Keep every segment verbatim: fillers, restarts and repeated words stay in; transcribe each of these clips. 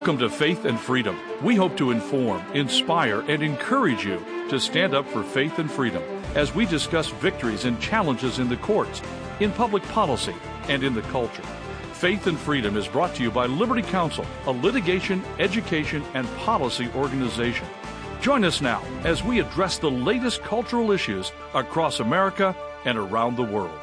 Welcome to Faith and Freedom. We hope to inform, inspire, and encourage you to stand up for faith and freedom as we discuss victories and challenges in the courts, in public policy, and in the culture. Faith and Freedom is brought to you by Liberty Counsel, a litigation, education, and policy organization. Join us now as we address the latest cultural issues across America and around the world.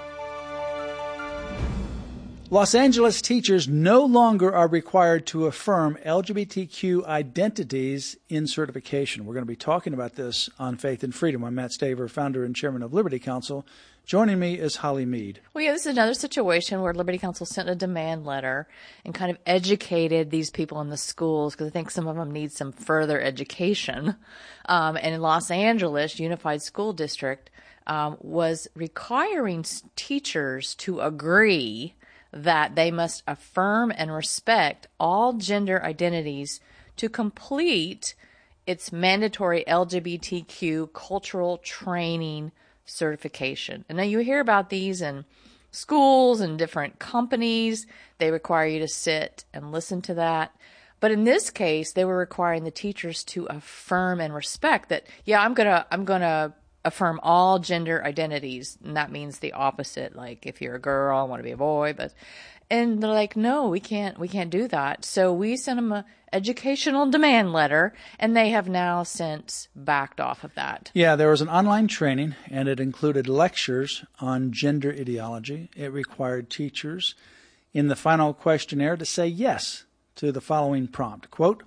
Los Angeles teachers no longer are required to affirm L G B T Q identities in certification. We're going to be talking about this on Faith and Freedom. I'm Matt Staver, founder and chairman of Liberty Counsel. Joining me is Holly Mead. Well, yeah, this is another situation where Liberty Counsel sent a demand letter and kind of educated these people in the schools, because I think some of them need some further education. Um, and in Los Angeles, Unified School District um, was requiring teachers to agree that they must affirm and respect all gender identities to complete its mandatory L G B T Q cultural training certification. And now you hear about these in schools and different companies. They require you to sit and listen to that. But in this case, they were requiring the teachers to affirm and respect that, yeah, I'm going to, I'm going to affirm all gender identities. And that means the opposite. Like if you're a girl, I want to be a boy, but, and they're like, no, we can't, we can't do that. So we sent them an educational demand letter, and they have now since backed off of that. Yeah, there was an online training, and it included lectures on gender ideology. It required teachers in the final questionnaire to say yes to the following prompt. Quote,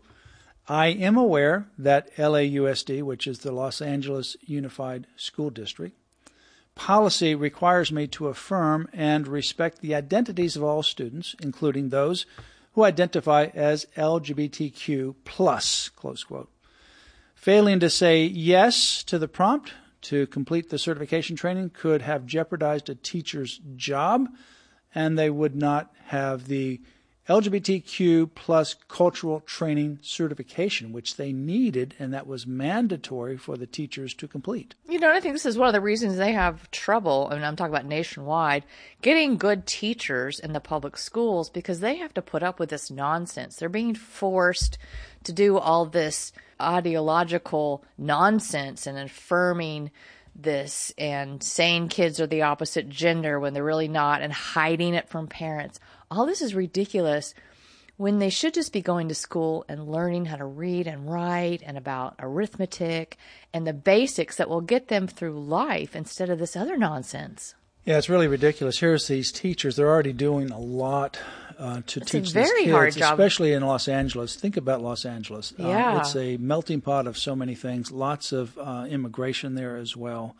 I am aware that L A U S D, which is the Los Angeles Unified School District, policy requires me to affirm and respect the identities of all students, including those who identify as L G B T Q plus, close quote. Failing to say yes to the prompt to complete the certification training could have jeopardized a teacher's job, and they would not have the L G B T Q plus cultural training certification, which they needed, and that was mandatory for the teachers to complete. You know, I think this is one of the reasons they have trouble, I mean, I'm talking about nationwide, getting good teachers in the public schools, because they have to put up with this nonsense. They're being forced to do all this ideological nonsense and affirming this and saying kids are the opposite gender when they're really not, and hiding it from parents. All this is ridiculous when they should just be going to school and learning how to read and write and about arithmetic and the basics that will get them through life instead of this other nonsense. Yeah, it's really ridiculous. Here's these teachers. They're already doing a lot uh, to it's teach a very these kids, hard job. Especially in Los Angeles. Think about Los Angeles. Yeah. Uh, it's a melting pot of so many things. Lots of uh, immigration there as well.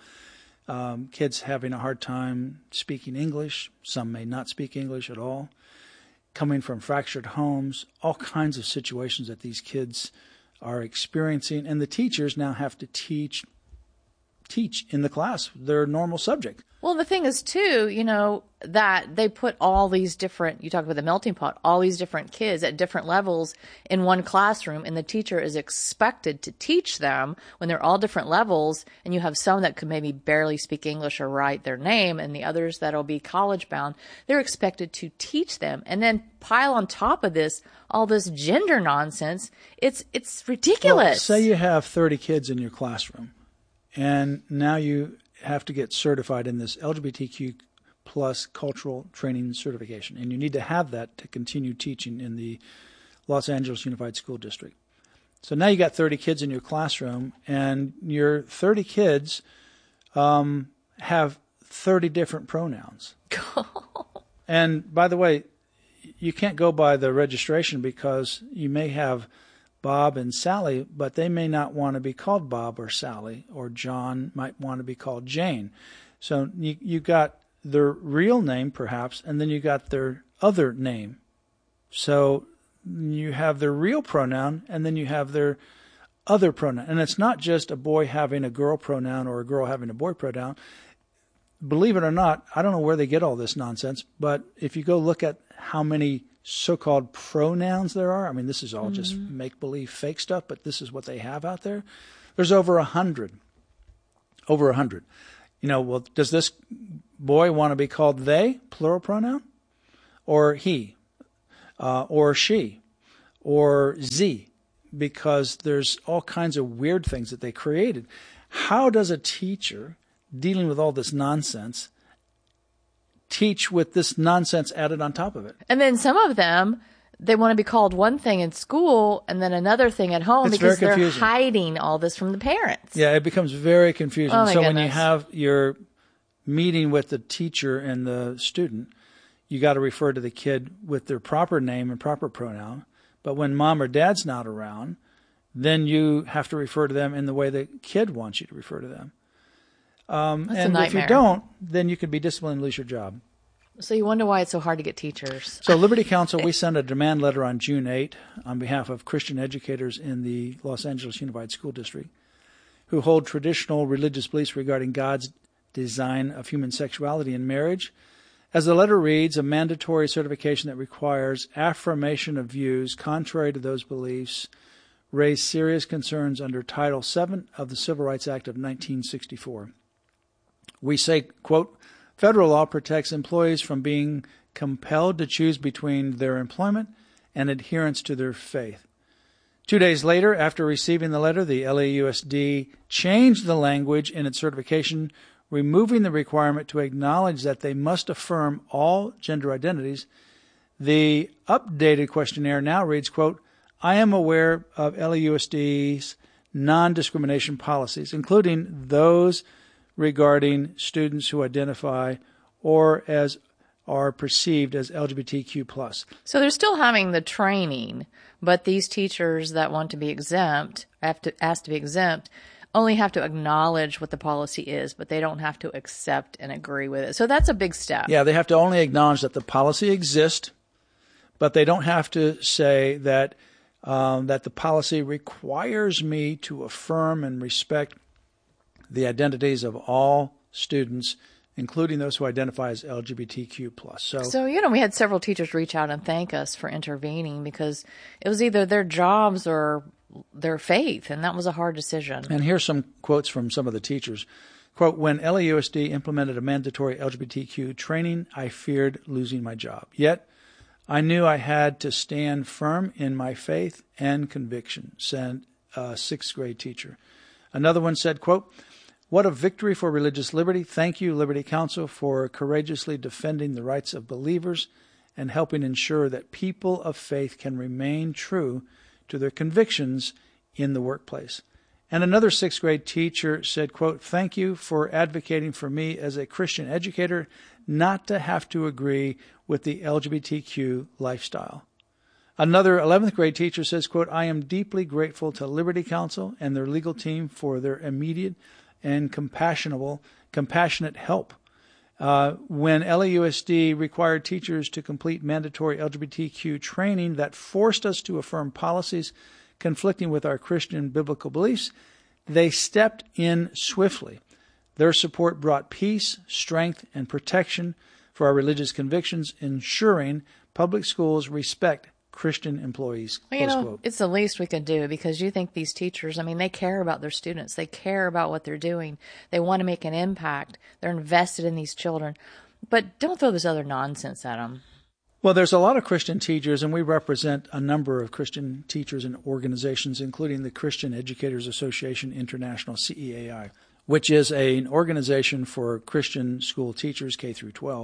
Um, kids having a hard time speaking English. Some may not speak English at all. Coming from fractured homes, all kinds of situations that these kids are experiencing. And the teachers now have to teach teach in the class their normal subject. Well, the thing is, too, you know, that they put all these different, you talk about the melting pot, all these different kids at different levels in one classroom, and the teacher is expected to teach them when they're all different levels, and you have some that could maybe barely speak English or write their name, and the others that'll be college-bound. They're expected to teach them, and then pile on top of this all this gender nonsense. It's it's ridiculous. Well, say you have thirty kids in your classroom, and now you have to get certified in this L G B T Q plus cultural training certification, and you need to have that to continue teaching in the Los Angeles Unified School District. So now you got thirty kids in your classroom, and your thirty kids um, have thirty different pronouns. And by the way, you can't go by the registration, because you may have Bob and Sally, but they may not want to be called Bob or Sally, or John might want to be called Jane. So you you got their real name perhaps, and then you got their other name. So you have their real pronoun, and then you have their other pronoun. And it's not just a boy having a girl pronoun or a girl having a boy pronoun. Believe it or not, I don't know where they get all this nonsense, but if you go look at how many so-called pronouns there are, I mean, this is all mm-hmm. just make-believe fake stuff, but this is what they have out there. There's over a hundred. Over a hundred. You know, well, does this boy want to be called they, plural pronoun, or he, uh, or she, or Z, because there's all kinds of weird things that they created. How does a teacher dealing with all this nonsense teach with this nonsense added on top of it? And then some of them, they want to be called one thing in school and then another thing at home It's because very they're confusing. hiding all this from the parents. Yeah, it becomes very confusing. Oh, my so when you goodness. have your meeting with the teacher and the student, you got to refer to the kid with their proper name and proper pronoun. But when mom or dad's not around, then you have to refer to them in the way the kid wants you to refer to them. Um, That's a and if you nightmare. don't, then you could be disciplined and lose your job. So you wonder why it's so hard to get teachers. So Liberty Counsel, we sent a demand letter on June eighth on behalf of Christian educators in the Los Angeles Unified School District who hold traditional religious beliefs regarding God's design of human sexuality in marriage. As the letter reads, a mandatory certification that requires affirmation of views contrary to those beliefs raised serious concerns under Title seven of the Civil Rights Act of nineteen sixty-four. We say, quote, federal law protects employees from being compelled to choose between their employment and adherence to their faith. Two days later, after receiving the letter, the L A U S D changed the language in its certification, removing the requirement to acknowledge that they must affirm all gender identities. The updated questionnaire now reads, quote, I am aware of L A U S D's non-discrimination policies, including those regarding students who identify or as are perceived as L G B T Q plus. So they're still having the training, but these teachers that want to be exempt, have to ask to be exempt, only have to acknowledge what the policy is, but they don't have to accept and agree with it. So that's a big step. Yeah, they have to only acknowledge that the policy exists, but they don't have to say that um, that the policy requires me to affirm and respect the identities of all students, including those who identify as L G B T Q plus. So, So, you know, we had several teachers reach out and thank us for intervening because it was either their jobs or their faith, and that was a hard decision. and here's some quotes from some of the teachers. Quote, when L A U S D implemented a mandatory L G B T Q training, I feared losing my job. Yet, I knew I had to stand firm in my faith and conviction, said a sixth grade teacher. Another one said, quote, what a victory for religious liberty. Thank you, Liberty Counsel, for courageously defending the rights of believers and helping ensure that people of faith can remain true to their convictions in the workplace. And another sixth grade teacher said, quote, thank you for advocating for me as a Christian educator not to have to agree with the L G B T Q lifestyle. Another eleventh grade teacher says, quote, I am deeply grateful to Liberty Counsel and their legal team for their immediate and compassionable, compassionate help. Uh, when L A U S D required teachers to complete mandatory L G B T Q training that forced us to affirm policies conflicting with our Christian biblical beliefs, they stepped in swiftly. Their support brought peace, strength, and protection for our religious convictions, ensuring public schools respect Christian employees. Well, you Close know, quote. it's the least we can do because you think these teachers, I mean, they care about their students. They care about what they're doing. They want to make an impact. They're invested in these children. But don't throw this other nonsense at them. Well, there's a lot of Christian teachers, and we represent a number of Christian teachers and organizations, including the Christian Educators Association International, C E A I, which is a, an organization for Christian school teachers, K through twelve.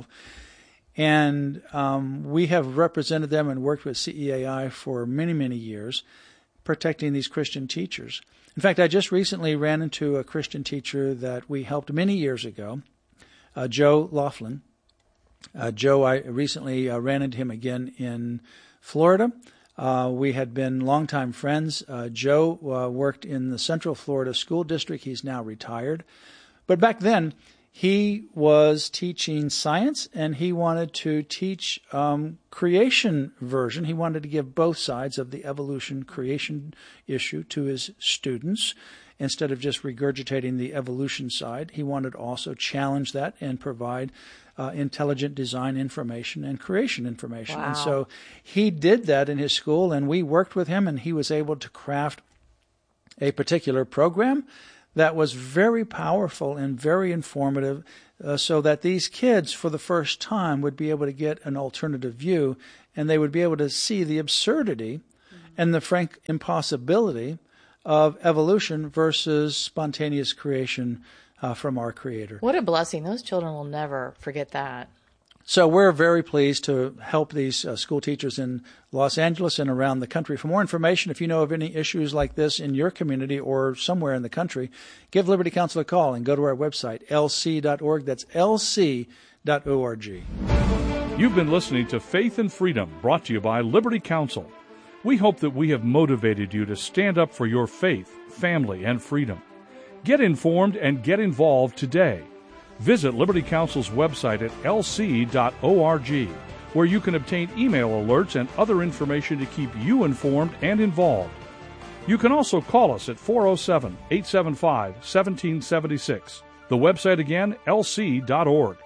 And um, we have represented them and worked with C E A I for many, many years, protecting these Christian teachers. In fact, I just recently ran into a Christian teacher that we helped many years ago, uh, Joe Laughlin. Uh, Joe, I recently uh, ran into him again in Florida. Uh, we had been longtime friends. Uh, Joe uh, worked in the Central Florida School District. He's now retired. But back then, he was teaching science, and he wanted to teach um, creation version. He wanted to give both sides of the evolution creation issue to his students. Instead of just regurgitating the evolution side, he wanted to also challenge that and provide uh, intelligent design information and creation information. Wow. And so he did that in his school, and we worked with him, and he was able to craft a particular program that was very powerful and very informative, uh, so that these kids, for the first time, would be able to get an alternative view, and they would be able to see the absurdity and the frank impossibility of evolution versus spontaneous creation uh, from our Creator. What a blessing. Those children will never forget that. So we're very pleased to help these uh, school teachers in Los Angeles and around the country. For more information, if you know of any issues like this in your community or somewhere in the country, give Liberty Counsel a call and go to our website, L C dot org. That's L C dot org. You've been listening to Faith and Freedom, brought to you by Liberty Counsel. We hope that we have motivated you to stand up for your faith, family, and freedom. Get informed and get involved today. Visit Liberty Counsel's website at L C dot org, where you can obtain email alerts and other information to keep you informed and involved. You can also call us at four oh seven, eight seven five, one seven seven six. The website again, L C dot org.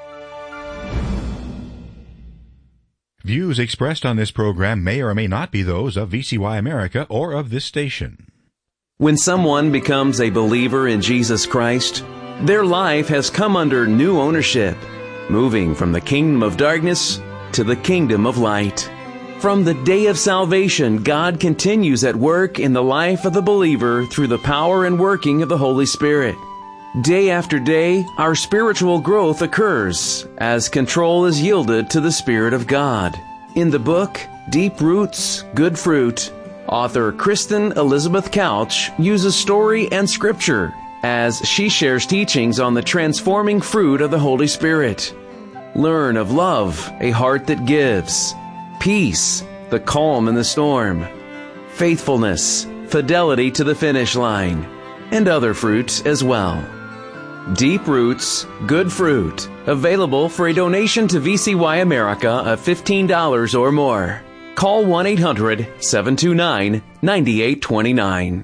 Views expressed on this program may or may not be those of V C Y America or of this station. When someone becomes a believer in Jesus Christ, their life has come under new ownership, moving from the kingdom of darkness to the kingdom of light. From the day of salvation, God continues at work in the life of the believer through the power and working of the Holy Spirit. Day after day, our spiritual growth occurs as control is yielded to the Spirit of God. In the book, Deep Roots, Good Fruit, author Kristen Elizabeth Couch uses story and scripture as she shares teachings on the transforming fruit of the Holy Spirit. Learn of love, a heart that gives; peace, the calm in the storm; faithfulness, fidelity to the finish line; and other fruits as well. Deep Roots, Good Fruit, available for a donation to V C Y America of fifteen dollars or more. Call one eight hundred, seven two nine, nine eight two nine.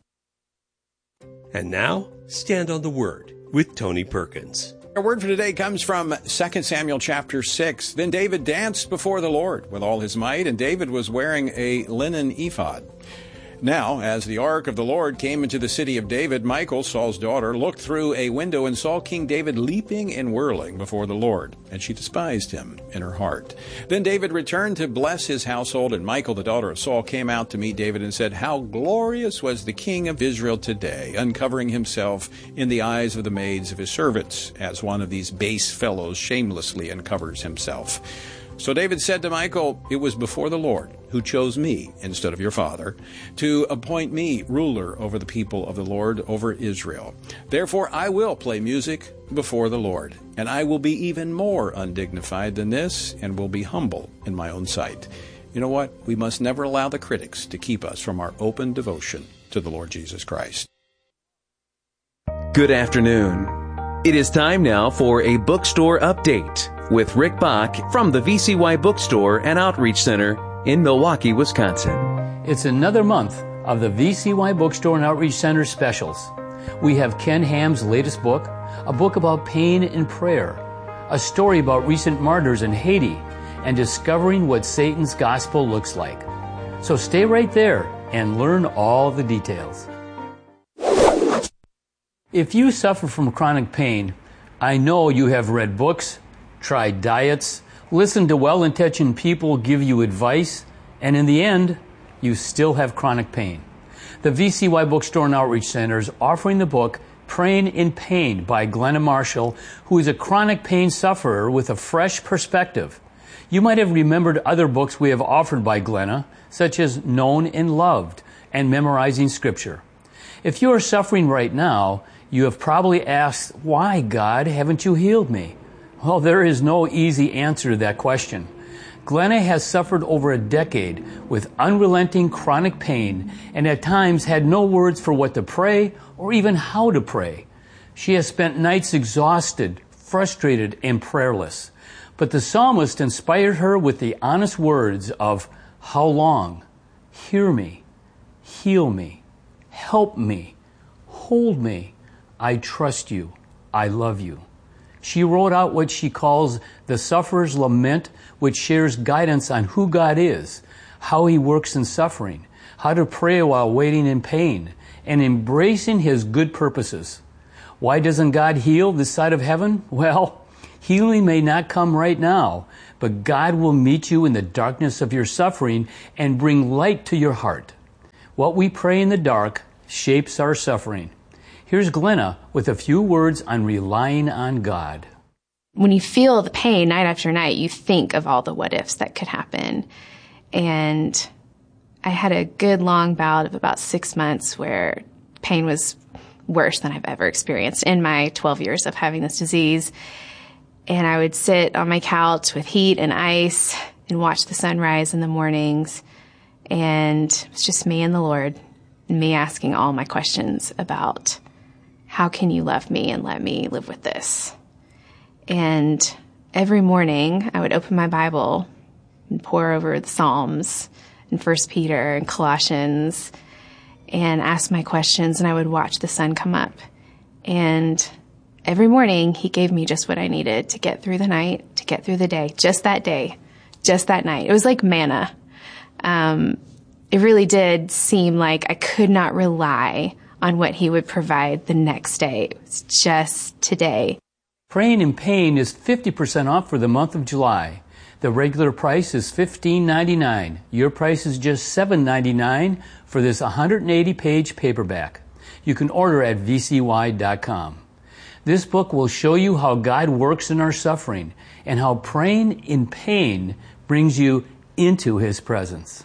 And now, Stand on the Word with Tony Perkins. Our word for today comes from Second Samuel chapter six. Then David danced before the Lord with all his might, and David was wearing a linen ephod. Now, as the ark of the Lord came into the city of David, Michal, Saul's daughter, looked through a window and saw King David leaping and whirling before the Lord, and she despised him in her heart. Then David returned to bless his household, and Michal, the daughter of Saul, came out to meet David and said, "How glorious was the king of Israel today, uncovering himself in the eyes of the maids of his servants, as one of these base fellows shamelessly uncovers himself." So David said to Michal, "It was before the Lord who chose me instead of your father to appoint me ruler over the people of the Lord, over Israel. Therefore I will play music before the Lord, and I will be even more undignified than this, and will be humble in my own sight." You know what? We must never allow the critics to keep us from our open devotion to the Lord Jesus Christ. Good afternoon. It is time now for a bookstore update with Rick Bach from the V C Y Bookstore and Outreach Center in Milwaukee, Wisconsin. It's another month of the V C Y Bookstore and Outreach Center specials. We have Ken Ham's latest book, a book about pain and prayer, a story about recent martyrs in Haiti, and discovering what Satan's gospel looks like. So stay right there and learn all the details. If you suffer from chronic pain, I know you have read books, tried diets, listened to well-intentioned people give you advice, and in the end, you still have chronic pain. The V C Y Bookstore and Outreach Center is offering the book Praying in Pain by Glenna Marshall, who is a chronic pain sufferer with a fresh perspective. You might have remembered other books we have offered by Glenna, such as Known and Loved and Memorizing Scripture. If you are suffering right now, you have probably asked, "Why, God, haven't you healed me?" Well, there is no easy answer to that question. Glenna has suffered over a decade with unrelenting chronic pain and at times had no words for what to pray or even how to pray. She has spent nights exhausted, frustrated, and prayerless. But the psalmist inspired her with the honest words of, "How long? Hear me, heal me, help me, hold me. I trust you, I love you." She wrote out what she calls the Sufferer's Lament, which shares guidance on who God is, how He works in suffering, how to pray while waiting in pain, and embracing His good purposes. Why doesn't God heal this side of heaven? Well, healing may not come right now, but God will meet you in the darkness of your suffering and bring light to your heart. What we pray in the dark shapes our suffering. Here's Glenna with a few words on relying on God. When you feel the pain night after night, you think of all the what ifs that could happen. And I had a good long bout of about six months where pain was worse than I've ever experienced in my twelve years of having this disease. And I would sit on my couch with heat and ice and watch the sun rise in the mornings. And it was just me and the Lord, and me asking all my questions about how can you love me and let me live with this? And every morning I would open my Bible and pore over the Psalms and First Peter and Colossians and ask my questions, and I would watch the sun come up. And every morning he gave me just what I needed to get through the night, to get through the day, just that day, just that night. It was like manna. Um, it really did seem like I could not rely on what he would provide the next day. It was just today. Praying in Pain is fifty percent off for the month of July. The regular price is fifteen ninety-nine. Your price is just seven ninety-nine for this one hundred eighty page paperback. You can order at v c y dot com. This book will show you how God works in our suffering and how praying in pain brings you into His presence.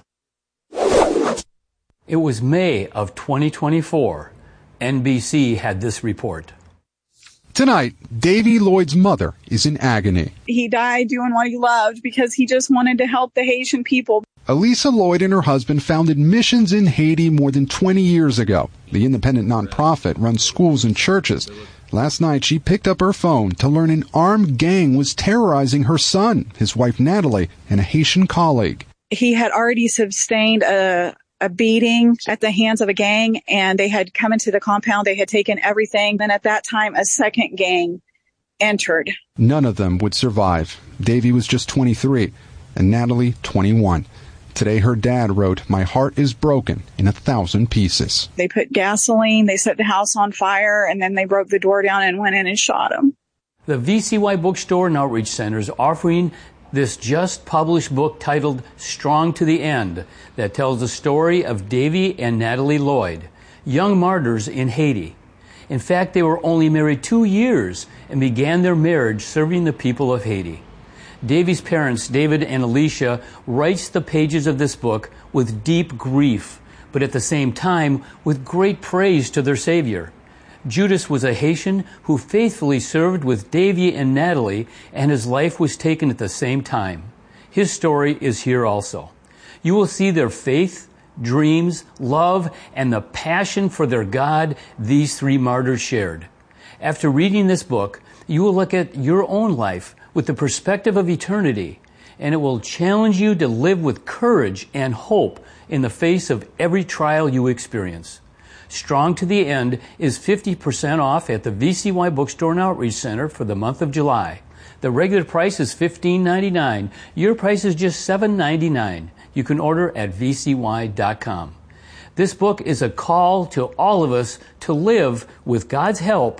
It was May of twenty twenty-four. N B C had this report. Tonight, Davy Lloyd's mother is in agony. He died doing what he loved because he just wanted to help the Haitian people. Elisa Lloyd and her husband founded Missions in Haiti more than twenty years ago. The independent nonprofit runs schools and churches. Last night, she picked up her phone to learn an armed gang was terrorizing her son, his wife Natalie, and a Haitian colleague. He had already sustained a a beating at the hands of a gang, and they had come into the compound. They had taken everything. Then at that time, a second gang entered. None of them would survive. Davy was just twenty-three, and Natalie twenty-one. Today, her dad wrote, "My heart is broken in a thousand pieces." They put gasoline, they set the house on fire, and then they broke the door down and went in and shot him. The V C Y Bookstore and Outreach Center is offering this just published book titled Strong to the End that tells the story of Davy and Natalie Lloyd, young martyrs in Haiti. In fact, they were only married two years and began their marriage serving the people of Haiti. Davy's parents, David and Alicia, writes the pages of this book with deep grief, but at the same time with great praise to their Savior. Judas was a Haitian who faithfully served with Davy and Natalie, and his life was taken at the same time. His story is here also. You will see their faith, dreams, love, and the passion for their God these three martyrs shared. After reading this book, you will look at your own life with the perspective of eternity, and it will challenge you to live with courage and hope in the face of every trial you experience. Strong to the End is fifty percent off at the V C Y Bookstore and Outreach Center for the month of July. The regular price is fifteen ninety-nine. Your price is just seven ninety-nine. You can order at v c y dot com. This book is a call to all of us to live with God's help,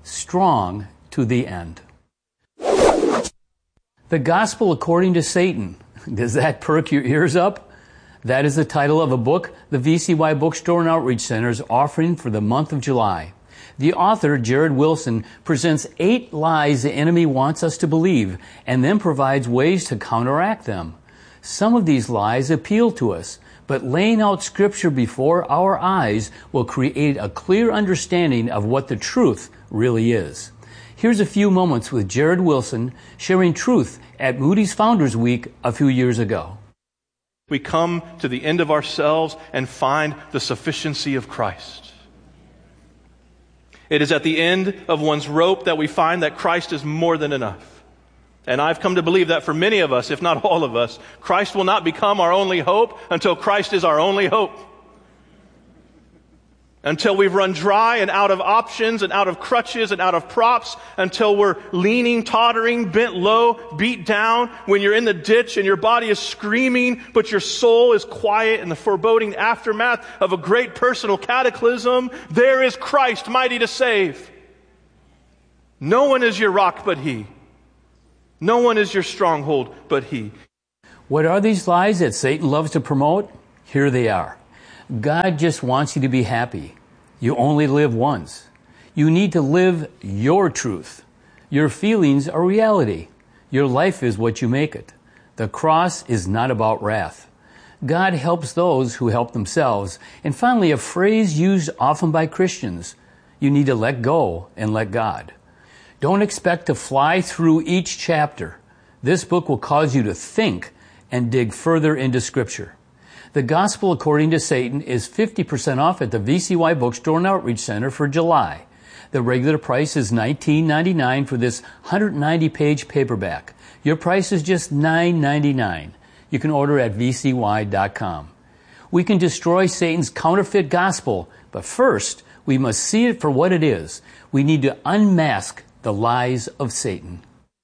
strong to the end. The Gospel According to Satan. Does that perk your ears up? That is the title of a book the V C Y Bookstore and Outreach Center is offering for the month of July. The author, Jared Wilson, presents eight lies the enemy wants us to believe and then provides ways to counteract them. Some of these lies appeal to us, but laying out Scripture before our eyes will create a clear understanding of what the truth really is. Here's a few moments with Jared Wilson sharing truth at Moody's Founders Week a few years ago. We come to the end of ourselves and find the sufficiency of Christ. It is at the end of one's rope that we find that Christ is more than enough. And I've come to believe that for many of us, if not all of us, Christ will not become our only hope until Christ is our only hope. Until we've run dry and out of options and out of crutches and out of props, until we're leaning, tottering, bent low, beat down, when you're in the ditch and your body is screaming, but your soul is quiet in the foreboding aftermath of a great personal cataclysm. There is Christ, mighty to save. No one is your rock but He. No one is your stronghold but he. What are these lies that Satan loves to promote? Here they are. God just wants you to be happy. You only live once. You need to live your truth. Your feelings are reality. Your life is what you make it. The cross is not about wrath. God helps those who help themselves. And finally, a phrase used often by Christians: you need to let go and let God. Don't expect to fly through each chapter. This book will cause you to think and dig further into Scripture. The Gospel According to Satan is fifty percent off at the V C Y Bookstore and Outreach Center for July. The regular price is nineteen ninety-nine dollars for this one hundred ninety page paperback. Your price is just nine ninety-nine. You can order at V C Y dot com. We can destroy Satan's counterfeit gospel, but first, we must see it for what it is. We need to unmask the lies of Satan.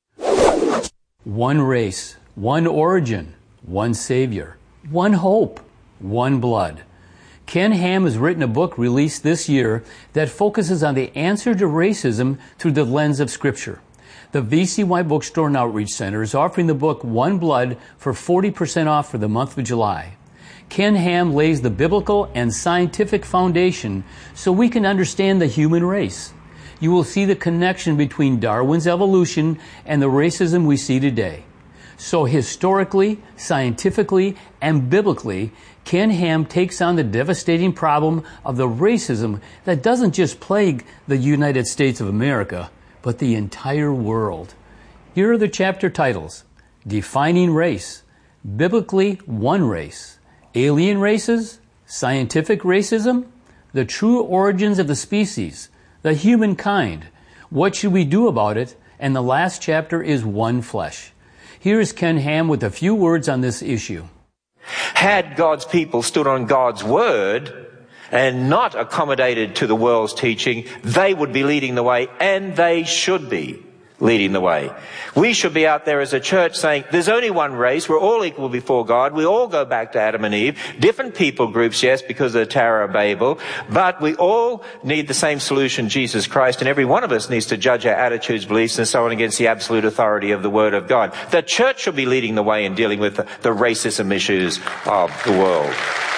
One race, one origin, one Savior, one hope, one blood. Ken Ham has written a book released this year that focuses on the answer to racism through the lens of Scripture. The V C Y Bookstore and Outreach Center is offering the book One Blood for forty percent off for the month of July. Ken Ham lays the biblical and scientific foundation so we can understand the human race. You will see the connection between Darwin's evolution and the racism we see today. So historically, scientifically, and biblically, Ken Ham takes on the devastating problem of the racism that doesn't just plague the United States of America, but the entire world. Here are the chapter titles: Defining Race, Biblically One Race, Alien Races, Scientific Racism, The True Origins of the Species, The Humankind, What Should We Do About It, and the last chapter is One Flesh. Here's Ken Ham with a few words on this issue. Had God's people stood on God's word and not accommodated to the world's teaching, they would be leading the way, and they should be leading the way. We should be out there as a church saying, there's only one race, we're all equal before God, we all go back to Adam and Eve, different people groups, yes, because of the Tower of Babel, but we all need the same solution, Jesus Christ, and every one of us needs to judge our attitudes, beliefs, and so on against the absolute authority of the Word of God. The church should be leading the way in dealing with the, the racism issues of the world.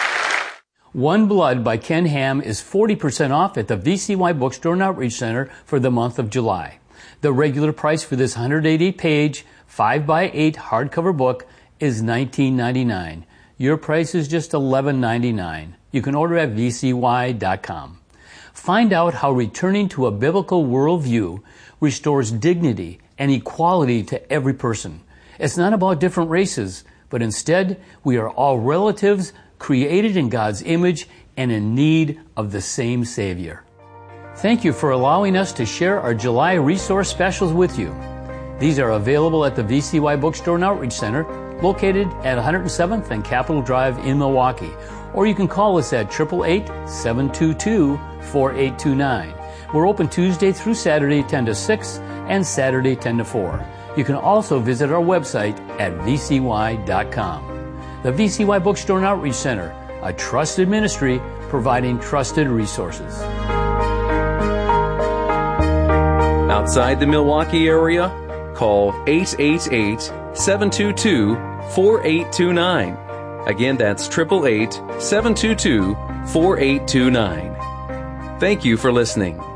One Blood by Ken Ham is forty percent off at the V C Y Bookstore and Outreach Center for the month of July. The regular price for this one hundred eighty page, five by eight hardcover book is nineteen ninety-nine. Your price is just eleven ninety-nine. You can order at V C Y dot com. Find out how returning to a biblical worldview restores dignity and equality to every person. It's not about different races, but instead we are all relatives created in God's image and in need of the same Savior. Thank you for allowing us to share our July resource specials with you. These are available at the V C Y Bookstore and Outreach Center, located at one hundred seventh and Capitol Drive in Milwaukee. Or you can call us at eight eight eight, seven two two, four eight two nine. We're open Tuesday through Saturday ten to six and Saturday ten to four. You can also visit our website at V C Y dot com. The V C Y Bookstore and Outreach Center, a trusted ministry providing trusted resources. Outside the Milwaukee area, call eight eight eight, seven two two, four eight two nine. Again, that's eight eight eight, seven two two, four eight two nine. Thank you for listening.